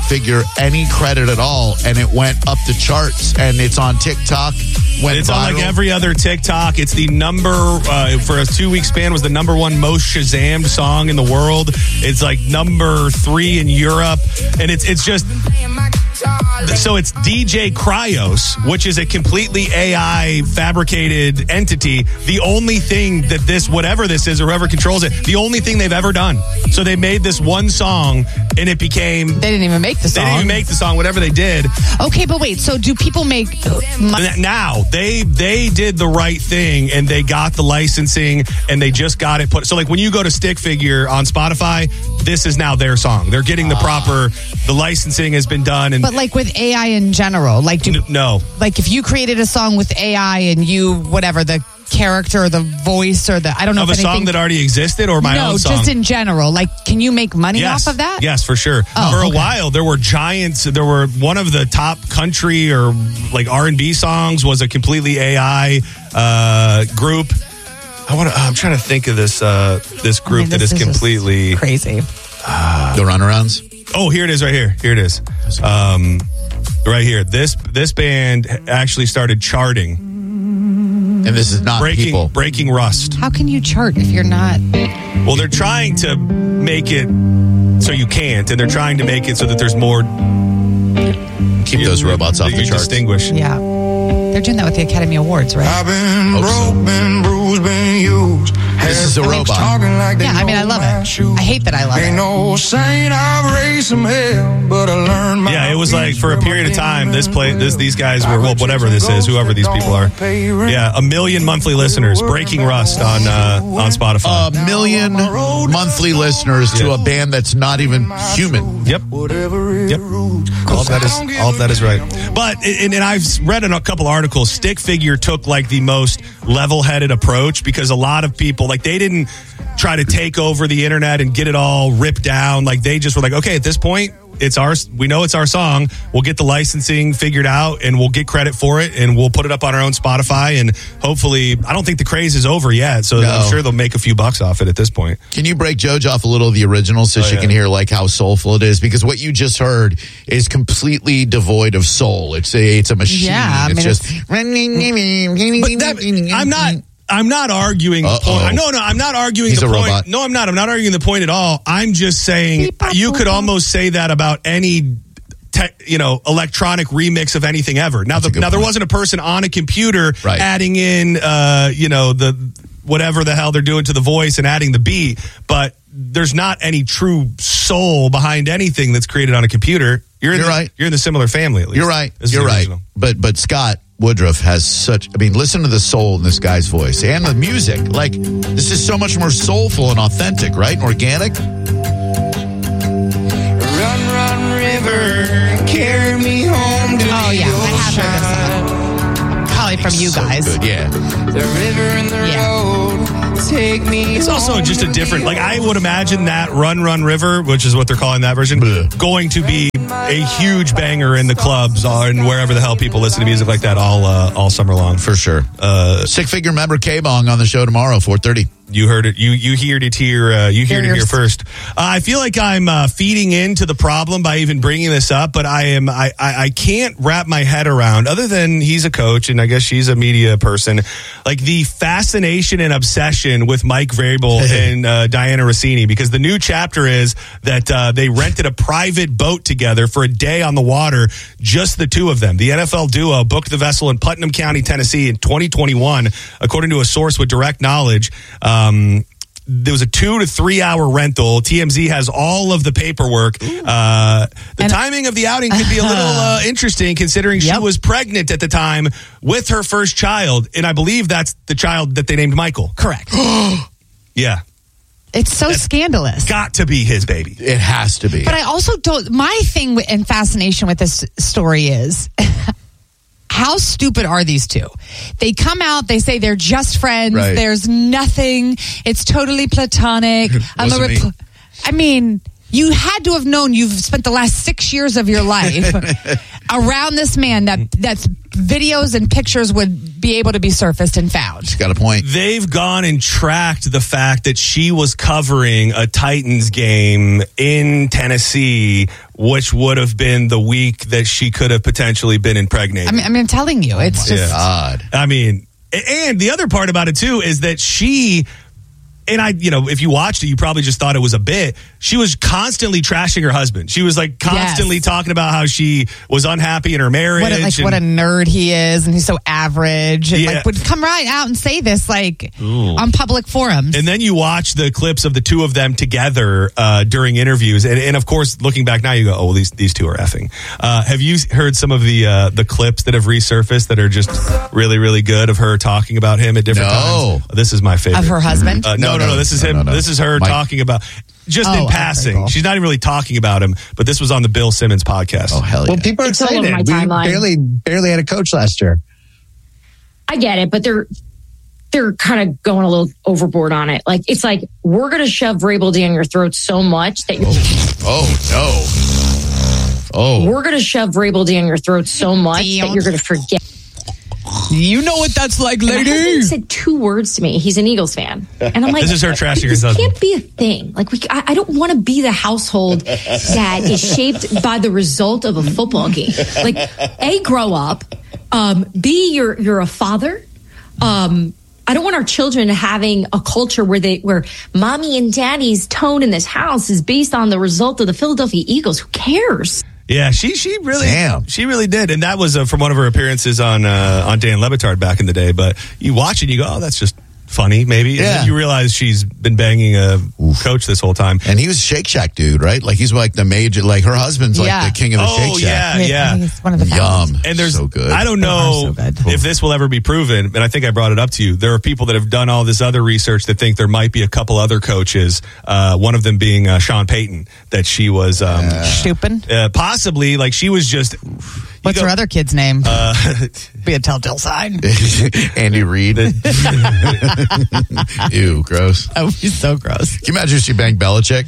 Figure any credit at all, and it went up the charts, and it's on TikTok. It's on like every other TikTok. It's the number, for a 2-week span, was the number one most Shazammed song in the world. It's like number 3 in Europe. And it's just... So it's DJ Cryos, which is a completely AI fabricated entity. The only thing that whatever this is, or whoever controls it, the only thing they've ever done. So they made this one song, and it became... They didn't even make the song. They didn't even make the song, whatever they did. Okay, but wait, so do people make... Now, they did the right thing, and they got the licensing, and they just got it put... So like when you go to Stick Figure on Spotify, this is now their song. They're getting the proper... The licensing has been done. And but like with AI in general, like no. Like if you created a song with AI and you, whatever, the character or the voice or I don't know of if a song that already existed or my own song? No, just in general. Like, can you make money off of that? Yes, for sure. For a while, there were giants. There were one of the top country or like R&B songs was a completely AI group. I'm trying to think of this group that is completely crazy. The Runarounds. Oh, here it is right here. Here it is. Right here. This band actually started charting. And this is not people. Breaking Rust. How can you chart if you're not? Well, they're trying to make it so you can't, and they're trying to make it so that there's more... Keep those robots off the charts. Distinguish. Yeah. They're doing that with the Academy Awards, right? I've been broke, been bruised, been used. This is a robot. Yeah, I mean, I love it. I hate that I love Ain't it. no saint, I've raised some hell, but I learned my... Yeah, it was like for a period of time, these guys were, well, whatever this is, whoever these people are. Yeah, 1 million monthly listeners. Breaking Rust on Spotify. 1 million monthly listeners to a band that's not even human. Yep. All of that is right. But, and I've read in a couple articles, Stick Figure took like the most level-headed approach because a lot of people, like they didn't try to take over the internet and get it all ripped down. Like they just were like, okay, at this point, it's ours. We know it's our song. We'll get the licensing figured out and we'll get credit for it and we'll put it up on our own Spotify and hopefully, I don't think the craze is over yet. So I'm sure they'll make a few bucks off it at this point. Can you break Jojo off a little of the original so she can hear like how soulful it is? Because what you just heard is completely devoid of soul. It's a machine. Yeah, it's just. I'm not arguing the point. No, I'm not arguing He's the a point. Robot. No, I'm not. I'm not arguing the point at all. I'm just saying you could almost say that about any electronic remix of anything ever. Now there wasn't a person on a computer adding in the whatever the hell they're doing to the voice and adding the beat, but there's not any true soul behind anything that's created on a computer. You're in the similar family at least. You're right. You're right. But Scott Woodruff has listen to the soul in this guy's voice and the music. Like, this is so much more soulful and authentic, right? And organic. Run, run, river, carry me home to the I have heard this song. Probably from you guys. Good, yeah. The river and the road, take me. It's also just a different, like I would imagine that Run, Run, River, which is what they're calling that version, going to be a huge banger in the clubs and wherever the hell people listen to music like that all summer long. For sure. Stick Figure member K-Bong on the show tomorrow, 4:30. You heard it. You heard it here. You heard it here first. I feel like I'm feeding into the problem by even bringing this up, but I can't wrap my head around. Other than he's a coach, and I guess she's a media person, like the fascination and obsession with Mike Vrabel and Diana Rossini, because the new chapter is that they rented a private boat together for a day on the water, just the two of them. The NFL duo booked the vessel in Putnam County, Tennessee in 2021, according to a source with direct knowledge. There was a 2 to 3 hour rental. TMZ has all of the paperwork. The timing of the outing could be a little interesting considering she was pregnant at the time with her first child. And I believe that's the child that they named Michael. Correct. Yeah. It's so scandalous. Got to be his baby. It has to be. But I also don't. My thing and fascination with this story is how stupid are these two? They come out, they say they're just friends. Right. There's nothing. It's totally platonic. I mean, you had to have known you've spent the last 6 years of your life around this man that's videos and pictures would be able to be surfaced and found. She's got a point. They've gone and tracked the fact that she was covering a Titans game in Tennessee which would have been the week that she could have potentially been impregnated. I'm telling you, it's just God. I mean, and the other part about it too is that she, and if you watched it, you probably just thought it was a bit. She was constantly trashing her husband. She was like constantly talking about how she was unhappy in her marriage. What a nerd he is, and he's so average. And would come right out and say this on public forums. And then you watch the clips of the two of them together during interviews, and of course, looking back now, you go, "Oh, well, these two are effing." Have you heard some of the clips that have resurfaced that are just really, really good of her talking about him at different times? This is my favorite Of her husband. No. This is him. No. This is her talking about just in passing. Cool. She's not even really talking about him, but this was on the Bill Simmons podcast. Oh, hell yeah. Well, people are excited. We barely had a coach last year. I get it, but they're kind of going a little overboard on it. Like, it's like, we're going to shove Vrabel down your throat so much that you're... We're going to shove Vrabel down your throat so much that you're going to forget. You know what that's like, lady. My husband said 2 words to me. He's an Eagles fan. And I'm like, this is her trashing her husband. This can't be a thing. Like, I don't want to be the household that is shaped by the result of a football game. Like, A, grow up. B, you're a father. I don't want our children having a culture where mommy and daddy's tone in this house is based on the result of the Philadelphia Eagles. Who cares? Yeah, she really did, and that was from one of her appearances on Dan Le Batard back in the day. But you watch it, and you go, "Oh, that's just funny, maybe." Yeah. And then you realize she's been banging a coach this whole time. And he was Shake Shack dude, right? Like he's like the major, like her husband's like the king of the Shake Shack. Yeah. He's one of the best. Yum. And there's so good. I don't know if this will ever be proven, and I think I brought it up to you. There are people that have done all this other research that think there might be a couple other coaches, one of them being Sean Payton, that she was stooping. Possibly, like she was just. What's her other kid's name? Be a telltale sign. Andy Reid. Ew, gross. Oh, he's so gross. Can you imagine if she banged Belichick?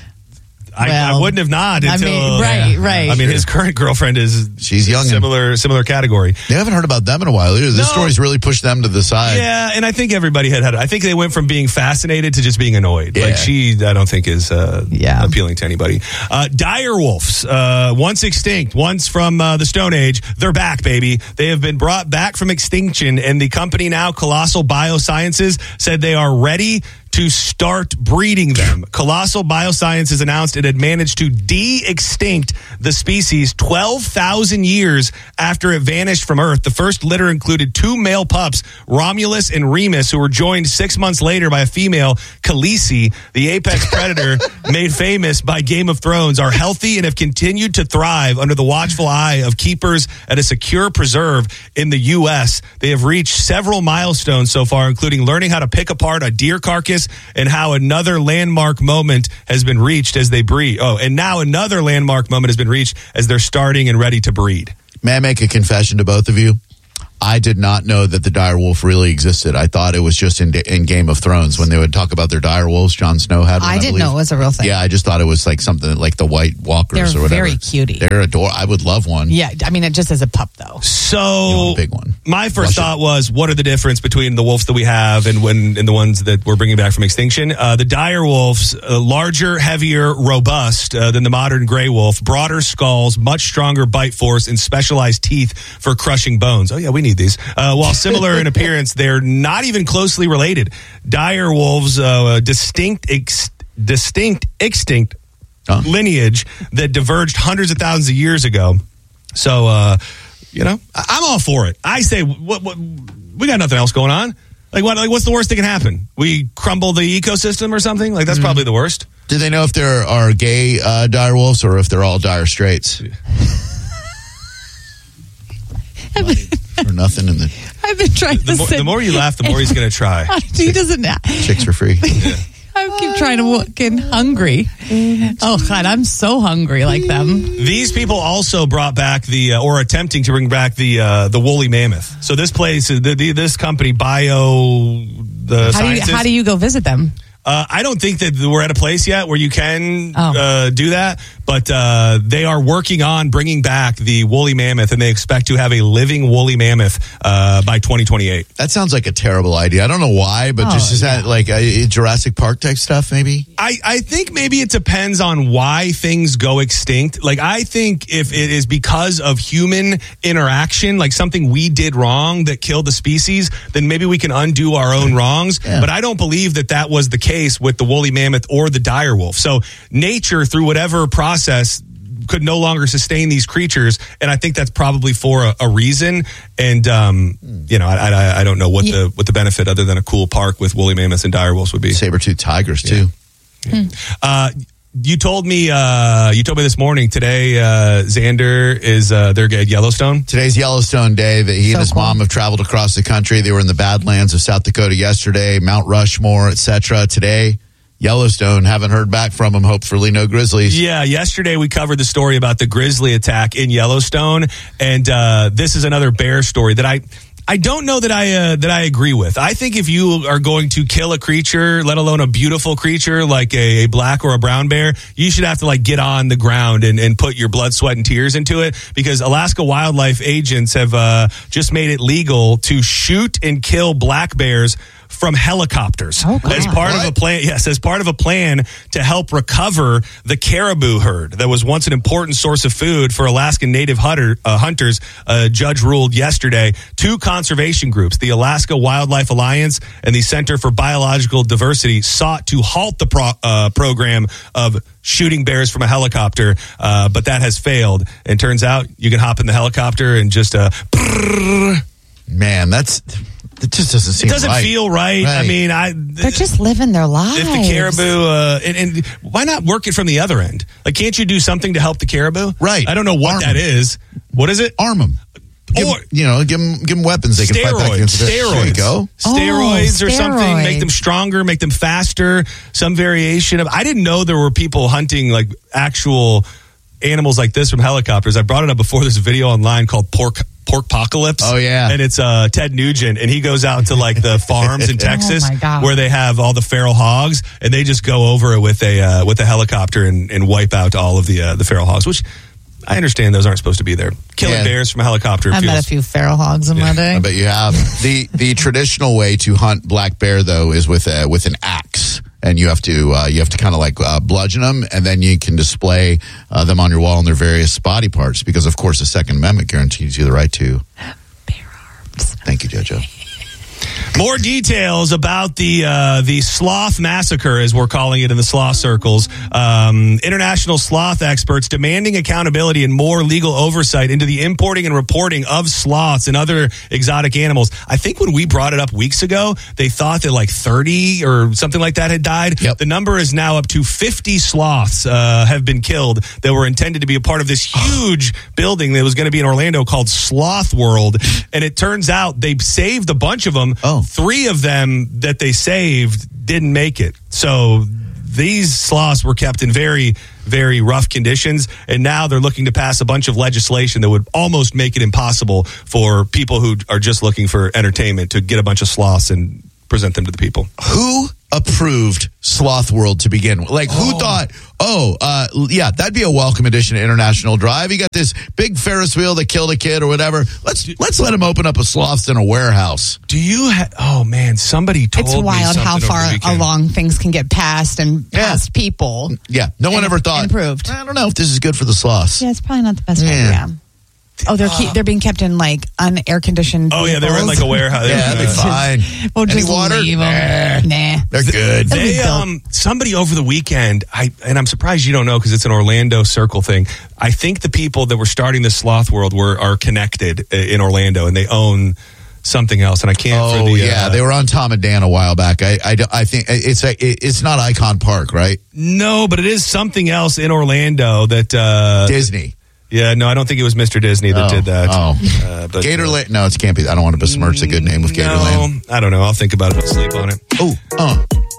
I wouldn't have not until right. I mean, his current girlfriend she's young, similar category. They haven't heard about them in a while either. This story's really pushed them to the side. Yeah, and I think everybody had. I think they went from being fascinated to just being annoyed. Yeah. Like I don't think is appealing to anybody. Dire wolves, once extinct, once from the Stone Age, they're back, baby. They have been brought back from extinction, and the company now, Colossal Biosciences, said they are ready to start breeding them. Colossal Biosciences announced it had managed to de-extinct the species 12,000 years after it vanished from Earth. The first litter included 2 male pups, Romulus and Remus, who were joined 6 months later by a female, Khaleesi, the apex predator made famous by Game of Thrones, are healthy and have continued to thrive under the watchful eye of keepers at a secure preserve in the U.S. They have reached several milestones so far, including learning how to pick apart a deer carcass, and how another landmark moment has been reached as they breed. Oh, and now another landmark moment has been reached as they're starting and ready to breed. May I make a confession to both of you? I did not know that the dire wolf really existed. I thought it was just in Game of Thrones when they would talk about their dire wolves. Jon Snow had one, I didn't know it was a real thing. Yeah, I just thought it was like something like the White Walkers or whatever. They're very cutie. They're adorable. I would love one. Yeah, I mean, just as a pup, though. So, big one. My first thought was, what are the difference between the wolves that we have and the ones that we're bringing back from extinction? The dire wolves, larger, heavier, robust than the modern gray wolf, broader skulls, much stronger bite force, and specialized teeth for crushing bones. Oh, yeah, we need these. While similar in appearance, they're not even closely related. Dire wolves, distinct extinct lineage that diverged hundreds of thousands of years ago. So, I'm all for it. I say, what we got nothing else going on. What's the worst that can happen? We crumble the ecosystem or something? Like, that's probably the worst. Do they know if there are gay dire wolves or if they're all dire straights? Or nothing in the. I've been trying to the more you laugh, the more he's going to try. He doesn't. Chicks for free. Yeah. I keep trying to get hungry. Oh God, I'm so hungry like them. These people also brought back or attempting to bring back the woolly mammoth. So this place, this company, Sciences. How do you go visit them? I don't think that we're at a place yet where you can do that, but they are working on bringing back the woolly mammoth, and they expect to have a living woolly mammoth by 2028. That sounds like a terrible idea. I don't know why, but is that like a Jurassic Park type stuff, maybe? I think maybe it depends on why things go extinct. Like, I think if it is because of human interaction, like something we did wrong that killed the species, then maybe we can undo our own wrongs. Yeah. But I don't believe that was the case with the woolly mammoth or the dire wolf. So nature, through whatever process, could no longer sustain these creatures, and I think that's probably for a reason. And I don't know what the benefit other than a cool park with woolly mammoths and dire wolves would be. Saber-toothed tigers too. Yeah. You told me this morning today, Xander is they're at Yellowstone. Today's Yellowstone Day. That he and his mom have traveled across the country. They were in the Badlands of South Dakota yesterday, Mount Rushmore, etc. Today, Yellowstone. Haven't heard back from him. Hopefully, no grizzlies. Yeah, yesterday we covered the story about the grizzly attack in Yellowstone, and this is another bear story that I don't know that I agree with. I think if you are going to kill a creature, let alone a beautiful creature like a black or a brown bear, you should have to like get on the ground and put your blood, sweat, and tears into it, because Alaska wildlife agents have just made it legal to shoot and kill black bears from helicopters as part of a plan. Yes, as part of a plan to help recover the caribou herd that was once an important source of food for Alaskan native hunters. A judge ruled yesterday. 2 conservation groups, the Alaska Wildlife Alliance and the Center for Biological Diversity, sought to halt the program of shooting bears from a helicopter, but that has failed. And turns out you can hop in the helicopter and just man, it just doesn't seem right. It doesn't feel right. I mean, they're just living their lives. If the caribou, and why not work it from the other end? Like, can't you do something to help the caribou? Right. I don't know what that is. What is it? Arm them. Give them weapons. They can fight back against it. Steroids. There you go. Steroids or something. Make them stronger. Make them faster. Some variation of. I didn't know there were people hunting like actual animals like this from helicopters. I brought it up before. There's a video online called Porkpocalypse. Oh, yeah. And it's Ted Nugent, and he goes out to like the farms in Texas where they have all the feral hogs, and they just go over it with a helicopter and wipe out all of the feral hogs, which I understand those aren't supposed to be there. Killing bears from a helicopter. I've met a few feral hogs in my day. I bet you have. The traditional way to hunt black bear, though, is with an axe. And you have to kind of like bludgeon them, and then you can display them on your wall in their various body parts, because, of course, the Second Amendment guarantees you the right to bear arms. Thank you, JoJo. More details about the sloth massacre, as we're calling it in the sloth circles. International sloth experts demanding accountability and more legal oversight into the importing and reporting of sloths and other exotic animals. I think when we brought it up weeks ago, they thought that like 30 or something like that had died. Yep. The number is now up to 50 sloths have been killed that were intended to be a part of this huge building that was going to be in Orlando called Sloth World. And it turns out they saved a bunch of them. 3 of them that they saved didn't make it. So these sloths were kept in very, very rough conditions, and now they're looking to pass a bunch of legislation that would almost make it impossible for people who are just looking for entertainment to get a bunch of sloths and present them to the people. Who approved Sloth World to begin with? Like, who thought, that'd be a welcome addition to International Drive. You got this big Ferris wheel that killed a kid or whatever. Let's let him open up a sloths in a warehouse. Do you somebody told me it's wild how far over along things can get passed and past people. Yeah, no one ever thought, improved. I don't know if this is good for the sloths. Yeah, it's probably not the best idea. Oh, they're being kept in like unair conditioned. Oh yeah, they were in like a warehouse. Yeah, they'll be fine. We'll just water? leave them. Nah, they're good. Somebody over the weekend, I'm surprised you don't know because it's an Orlando Circle thing. I think the people that were starting this Sloth World are connected in Orlando, and they own something else, and I can't. They were on Tom and Dan a while back. I think it's not Icon Park, right? No, but it is something else in Orlando that Disney. Yeah, no, I don't think it was Mr. Disney that did that. But Gatorland. No, it can't be. I don't want to besmirch the good name of Gatorland. No, I don't know. I'll think about it. I'll sleep on it.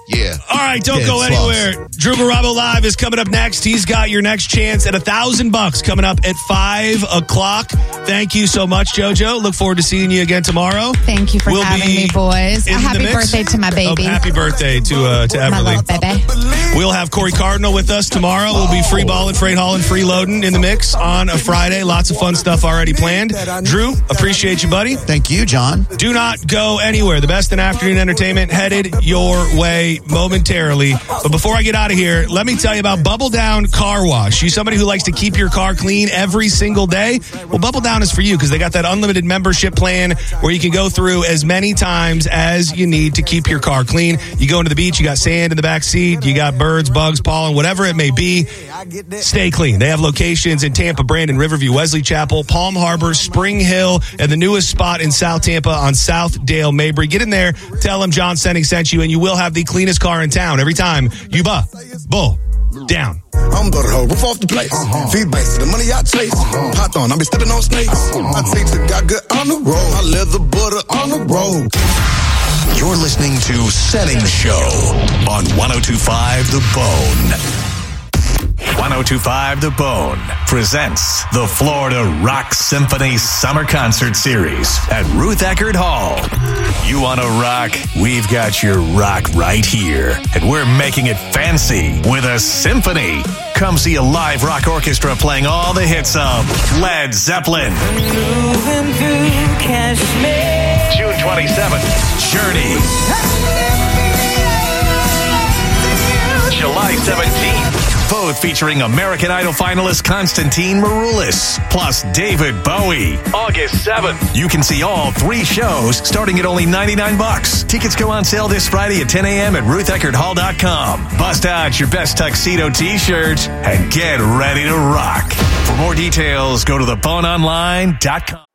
Yeah. All right, don't Dead go sloths. anywhere. Drew Garabo Live is coming up next. He's got your next chance at $1,000 coming up at 5 o'clock. Thank you so much, JoJo. Look forward to seeing you again tomorrow. Thank you for having me, boys. A happy birthday to my baby. Happy birthday to Everly. My little baby. We'll have Corey Cardinal with us tomorrow. We'll be free balling, freight hauling, freeloading in the mix on a Friday. Lots of fun stuff already planned. Drew, appreciate you, buddy. Thank you, John. Do not go anywhere. The best in afternoon entertainment headed your way momentarily. But before I get out of here, let me tell you about Bubble Down Car Wash. You somebody who likes to keep your car clean every single day? Well, Bubble Down is for you because they got that unlimited membership plan where you can go through as many times as you need to keep your car clean. You go into the beach, you got sand in the back seat, you got birds, bugs, pollen, whatever it may be. Stay clean. They have locations in Tampa, Brandon, Riverview, Wesley Chapel, Palm Harbor, Spring Hill, and the newest spot in South Tampa on South Dale Mabry. Get in there, tell them John Senning sent you, and you will have the cleanest car in town every time you bull down. I'm the hoe, roof off the place. Feed base to the money I chase. Python, I be stepping on snakes. My teacher got good on the road. I leather butter on the road. You're listening to Setting Show on 102.5 The Bone. 102.5 The Bone presents the Florida Rock Symphony Summer Concert Series at Ruth Eckerd Hall. You want to rock? We've got your rock right here. And we're making it fancy with a symphony. Come see a live rock orchestra playing all the hits of Led Zeppelin. June 27th, Journey. July 17th. Both featuring American Idol finalist Constantine Maroulis, plus David Bowie. August 7th. You can see all 3 shows starting at only $99. Tickets go on sale this Friday at 10 a.m. at RuthEckerdHall.com. Bust out your best tuxedo t-shirt and get ready to rock. For more details, go to theboneonline.com.